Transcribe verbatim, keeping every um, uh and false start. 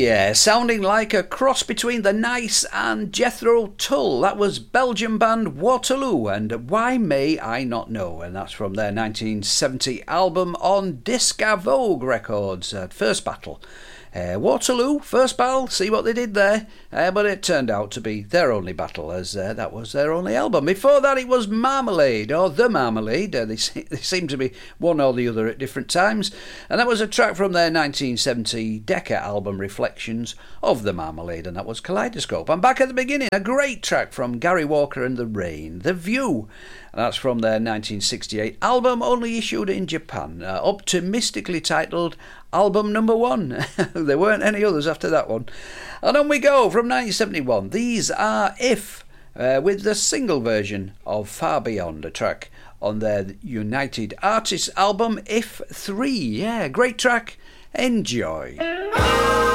Yeah, sounding like a cross between The Nice and Jethro Tull. That was Belgian band Waterloo and Why May I Not Know, and that's from their nineteen seventy album on Disca Vogue Records, uh, First Battle. Uh, Waterloo, First Battle, see what they did there, uh, but it turned out to be their only battle, as uh, that was their only album. Before that it was Marmalade, or The Marmalade, uh, they, they seem to be one or the other at different times, and that was a track from their nineteen seventy Decca album Reflections of The Marmalade, and that was Kaleidoscope. And back at the beginning, a great track from Gary Walker and the Rain, The View, and that's from their nineteen sixty-eight album, only issued in Japan, uh, optimistically titled Album Number One. There weren't any others after that one. And on we go from nineteen seventy-one. These are If, uh, with the single version of Far Beyond, a track on their United Artists album If three. Yeah, great track. Enjoy.